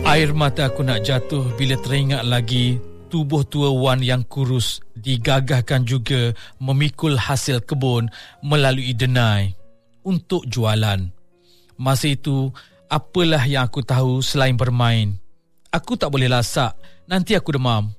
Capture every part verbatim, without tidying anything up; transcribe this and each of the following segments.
Air mata aku nak jatuh bila teringat lagi tubuh tua Wan yang kurus digagahkan juga memikul hasil kebun melalui denai untuk jualan. Masa itu, apalah yang aku tahu selain bermain. Aku tak boleh lasak, nanti aku demam.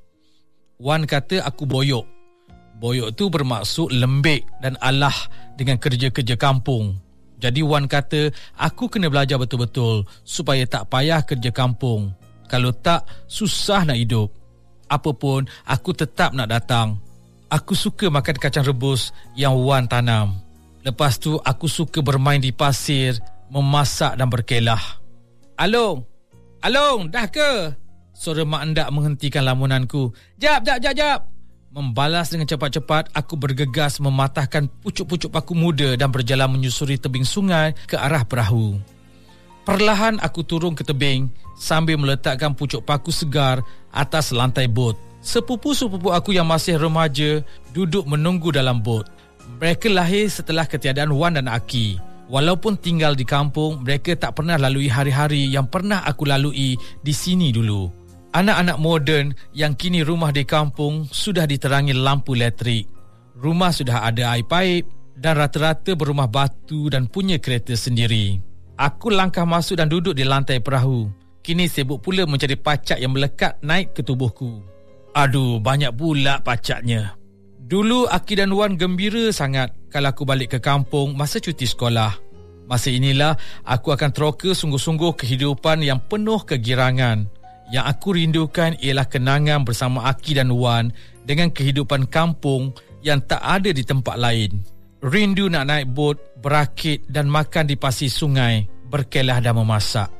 Wan kata aku boyok. Boyok tu bermaksud lembik dan alah dengan kerja-kerja kampung. Jadi Wan kata aku kena belajar betul-betul supaya tak payah kerja kampung. Kalau tak, susah nak hidup. Apapun, aku tetap nak datang. Aku suka makan kacang rebus yang Wan tanam. Lepas tu, aku suka bermain di pasir, memasak dan berkelah. Along, Along, dah ke? Suara mak endak menghentikan lamunanku. Jap, jap, jap, jap. Membalas dengan cepat-cepat, aku bergegas mematahkan pucuk-pucuk paku muda dan berjalan menyusuri tebing sungai ke arah perahu. Perlahan aku turun ke tebing sambil meletakkan pucuk paku segar atas lantai bot. Sepupu-sepupu aku yang masih remaja duduk menunggu dalam bot. Mereka lahir setelah ketiadaan Wan dan Aki. Walaupun tinggal di kampung, mereka tak pernah lalui hari-hari yang pernah aku lalui di sini dulu. Anak-anak moden yang kini rumah di kampung sudah diterangi lampu elektrik. Rumah sudah ada air paip dan rata-rata berumah batu dan punya kereta sendiri. Aku langkah masuk dan duduk di lantai perahu. Kini sibuk pula mencari pacak yang melekat naik ke tubuhku. Aduh, banyak pula pacaknya. Dulu Aki dan Wan gembira sangat kalau aku balik ke kampung masa cuti sekolah. Masa inilah aku akan teroka sungguh-sungguh kehidupan yang penuh kegirangan. Yang aku rindukan ialah kenangan bersama Aki dan Wan dengan kehidupan kampung yang tak ada di tempat lain. Rindu nak naik bot, berakit dan makan di pasir sungai, berkelah dan memasak.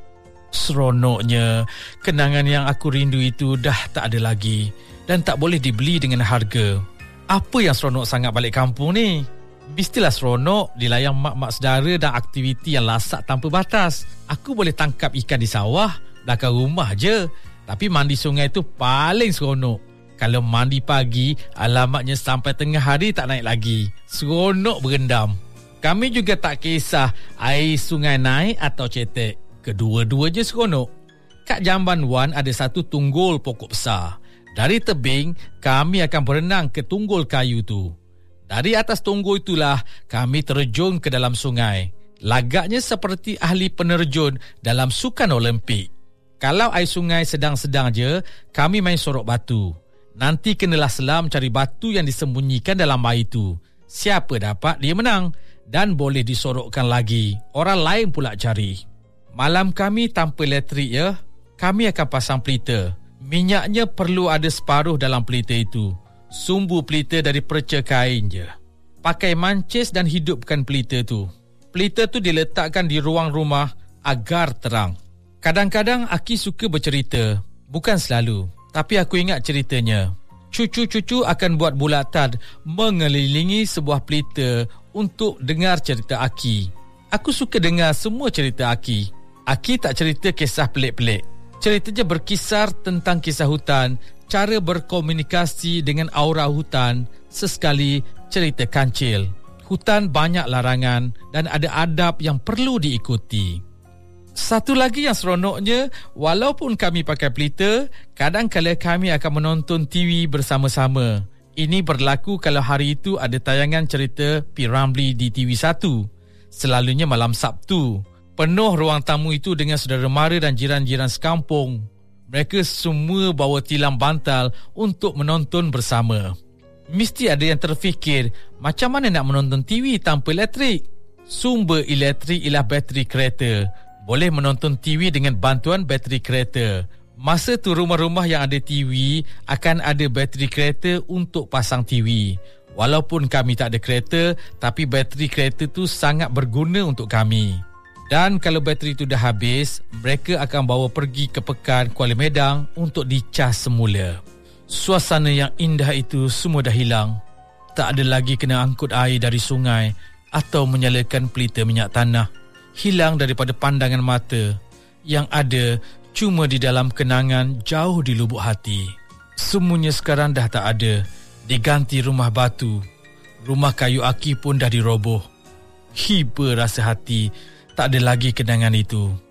Seronoknya, kenangan yang aku rindu itu dah tak ada lagi dan tak boleh dibeli dengan harga. Apa yang seronok sangat balik kampung ni? Mestilah seronok dilayan mak-mak saudara dan aktiviti yang lasak tanpa batas. Aku boleh tangkap ikan di sawah belakang rumah je. Tapi mandi sungai tu paling seronok. Kalau mandi pagi, alamatnya sampai tengah hari tak naik lagi. Seronok berendam. Kami juga tak kisah air sungai naik atau cetek. Kedua-duanya seronok. Kat jamban Wan ada satu tunggul pokok besar. Dari tebing, kami akan berenang ke tunggul kayu tu. Dari atas tunggul itulah kami terjun ke dalam sungai. Lagaknya seperti ahli penerjun dalam sukan Olimpik. Kalau air sungai sedang-sedang je, kami main sorok batu. Nanti kenalah selam cari batu yang disembunyikan dalam air itu. Siapa dapat, dia menang. Dan boleh disorokkan lagi. Orang lain pula cari. Malam kami tanpa elektrik ya. Kami akan pasang pelita. Minyaknya perlu ada separuh dalam pelita itu. Sumbu pelita dari perca kain je. Pakai mancis dan hidupkan pelita tu. Pelita tu diletakkan di ruang rumah agar terang. Kadang-kadang Aki suka bercerita. Bukan selalu, tapi aku ingat ceritanya. Cucu-cucu akan buat bulatan mengelilingi sebuah pelita untuk dengar cerita Aki. Aku suka dengar semua cerita Aki. Aki tak cerita kisah pelik-pelik. Ceritanya berkisar tentang kisah hutan, cara berkomunikasi dengan aura hutan, sesekali cerita kancil. Hutan banyak larangan dan ada adab yang perlu diikuti. Satu lagi yang seronoknya, walaupun kami pakai pelita, kadang-kala kami akan menonton T V bersama-sama. Ini berlaku kalau hari itu ada tayangan cerita P. Ramlee di T V satu. Selalunya malam Sabtu. Penuh ruang tamu itu dengan saudara mara dan jiran-jiran sekampung. Mereka semua bawa tilam bantal untuk menonton bersama. Mesti ada yang terfikir, macam mana nak menonton T V tanpa elektrik? Sumber elektrik ialah bateri kereta. Boleh menonton T V dengan bantuan bateri kereta. Masa tu rumah-rumah yang ada T V akan ada bateri kereta untuk pasang T V. Walaupun kami tak ada kereta, tapi bateri kereta tu sangat berguna untuk kami. Dan kalau bateri tu dah habis, mereka akan bawa pergi ke Pekan Kuala Medang untuk dicas semula. Suasana yang indah itu semua dah hilang. Tak ada lagi kena angkut air dari sungai atau menyalakan pelita minyak tanah. Hilang daripada pandangan mata. Yang ada cuma di dalam kenangan jauh di lubuk hati. Semuanya sekarang dah tak ada. Diganti rumah batu. Rumah kayu Aki pun dah diroboh. Hiba rasa hati. Tak ada lagi kenangan itu.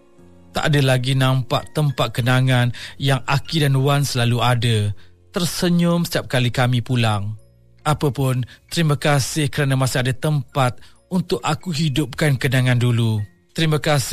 Tak ada lagi nampak tempat kenangan yang Aki dan Wan selalu ada. Tersenyum setiap kali kami pulang. Apapun, terima kasih kerana masih ada tempat untuk aku hidupkan kenangan dulu. Terima kasih